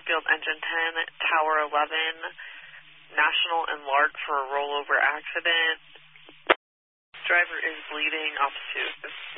Fairfield Engine 10, Tower 11, National and Lark for a rollover accident. Driver is bleeding off 2.